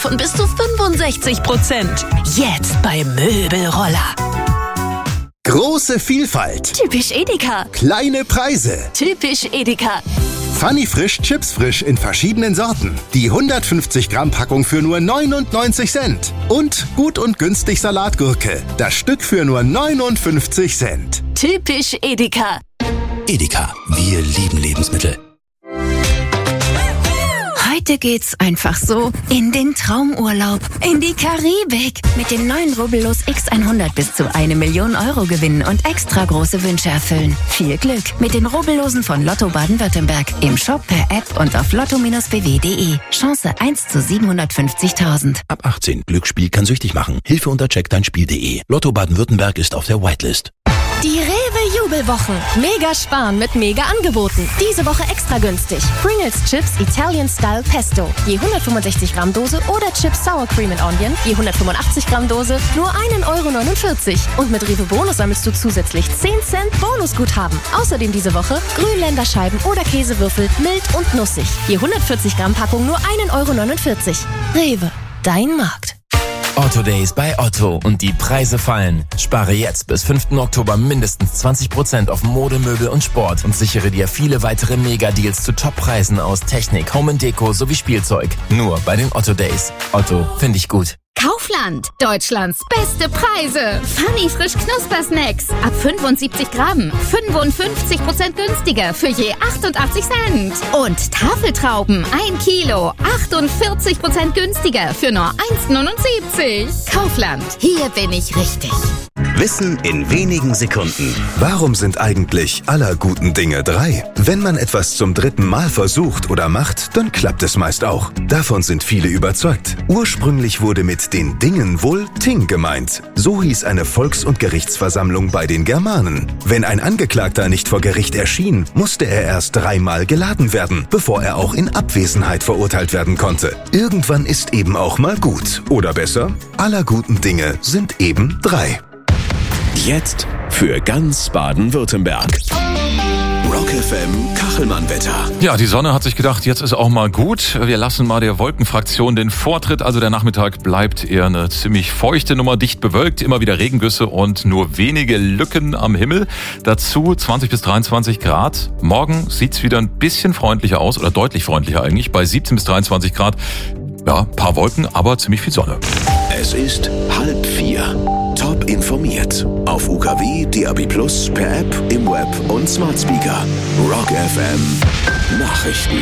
von bis zu 65%. Jetzt bei Möbelroller. Große Vielfalt. Typisch Edeka. Kleine Preise. Typisch Edeka. Funny Frisch Chips Frisch in verschiedenen Sorten. Die 150 Gramm Packung für nur 99 Cent. Und gut und günstig Salatgurke. Das Stück für nur 59 Cent. Typisch Edeka. Edeka, wir lieben Lebensmittel. Heute geht's einfach so in den Traumurlaub, in die Karibik. Mit den neuen Rubbellos X100 bis zu 1 Million Euro gewinnen und extra große Wünsche erfüllen. Viel Glück mit den Rubbellosen von Lotto Baden-Württemberg. Im Shop, per App und auf lotto-bw.de. Chance 1 zu 750.000. Ab 18. Glücksspiel kann süchtig machen. Hilfe unter checkdeinspiel.de. Lotto Baden-Württemberg ist auf der Whitelist. Die Rewe-Jubelwochen. Mega sparen mit mega Angeboten. Diese Woche extra günstig. Pringles Chips Italian Style Pesto. Je 165 Gramm Dose oder Chips Sour Cream and Onion. Je 185 Gramm Dose. Nur 1,49 Euro. Und mit Rewe Bonus sammelst du zusätzlich 10 Cent Bonusguthaben. Außerdem diese Woche Grünländerscheiben oder Käsewürfel mild und nussig. Je 140 Gramm Packung nur 1,49 Euro. Rewe. Dein Markt. Otto Days bei Otto und die Preise fallen. Spare jetzt bis 5. Oktober mindestens 20% auf Mode, Möbel und Sport und sichere dir viele weitere Mega-Deals zu Top-Preisen aus Technik, Home & Deko sowie Spielzeug. Nur bei den Otto Days. Otto, finde ich gut. Kaufland, Deutschlands beste Preise. Funny Frisch Knuspersnacks. Ab 75 Gramm. 55% günstiger für je 88 Cent. Und Tafeltrauben, 1 Kilo. 48% günstiger für nur 1,79. Kaufland, hier bin ich richtig. Wissen in wenigen Sekunden. Warum sind eigentlich aller guten Dinge 3? Wenn man etwas zum 3. Mal versucht oder macht, dann klappt es meist auch. Davon sind viele überzeugt. Ursprünglich wurde mit den Dingen wohl Ting gemeint. So hieß eine Volks- und Gerichtsversammlung bei den Germanen. Wenn ein Angeklagter nicht vor Gericht erschien, musste er erst 3 Mal geladen werden, bevor er auch in Abwesenheit verurteilt werden konnte. Irgendwann ist eben auch mal gut. Oder besser, aller guten Dinge sind eben 3. Jetzt für ganz Baden-Württemberg. Rock FM Kachelmann-Wetter. Ja, die Sonne hat sich gedacht, jetzt ist auch mal gut. Wir lassen mal der Wolkenfraktion den Vortritt. Also der Nachmittag bleibt eher eine ziemlich feuchte Nummer, dicht bewölkt, immer wieder Regengüsse und nur wenige Lücken am Himmel. Dazu 20 bis 23 Grad. Morgen sieht's wieder ein bisschen freundlicher aus, oder deutlich freundlicher eigentlich, bei 17 bis 23 Grad. Ja, paar Wolken, aber ziemlich viel Sonne. Es ist 3:30. Top informiert. Auf UKW, DAB+, per App, im Web und Smart Speaker. Rock FM Nachrichten.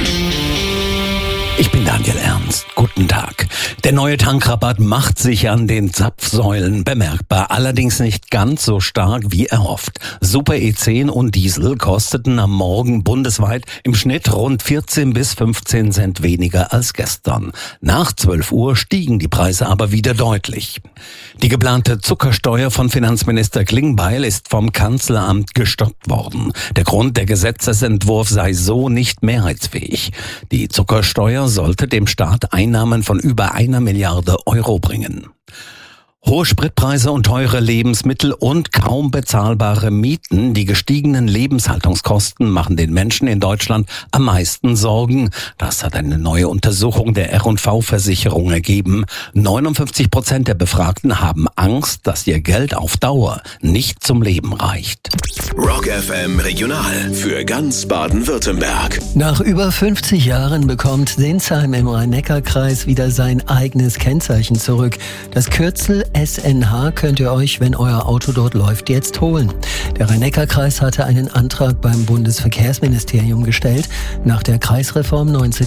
Ich bin Daniel Ernst. Guten Tag. Der neue Tankrabatt macht sich an den Zapfsäulen bemerkbar, allerdings nicht ganz so stark wie erhofft. Super E10 und Diesel kosteten am Morgen bundesweit im Schnitt rund 14 bis 15 Cent weniger als gestern. Nach 12 Uhr stiegen die Preise aber wieder deutlich. Die geplante Zuckersteuer von Finanzminister Klingbeil ist vom Kanzleramt gestoppt worden. Der Grund, der Gesetzesentwurf sei so nicht mehrheitsfähig. Die Zuckersteuer sollte dem Staat Einnahmen von über 1 Milliarde Euro bringen. Hohe Spritpreise und teure Lebensmittel und kaum bezahlbare Mieten, die gestiegenen Lebenshaltungskosten machen den Menschen in Deutschland am meisten Sorgen. Das hat eine neue Untersuchung der R&V-Versicherung ergeben. 59% der Befragten haben Angst, dass ihr Geld auf Dauer nicht zum Leben reicht. Rock FM Regional für ganz Baden-Württemberg. Nach über 50 Jahren bekommt Sinsheim im Rhein-Neckar-Kreis wieder sein eigenes Kennzeichen zurück. Das Kürzel SNH könnt ihr euch, wenn euer Auto dort läuft, jetzt holen. Der Rhein-Neckar-Kreis hatte einen Antrag beim Bundesverkehrsministerium gestellt. Nach der Kreisreform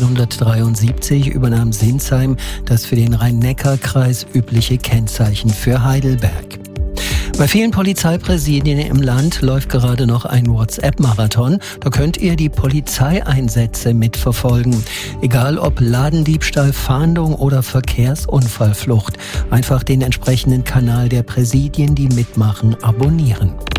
1973 übernahm Sinsheim das für den Rhein-Neckar-Kreis übliche Kennzeichen für Heidelberg. Bei vielen Polizeipräsidien im Land läuft gerade noch ein WhatsApp-Marathon. Da könnt ihr die Polizeieinsätze mitverfolgen. Egal ob Ladendiebstahl, Fahndung oder Verkehrsunfallflucht. Einfach den entsprechenden Kanal der Präsidien, die mitmachen, abonnieren.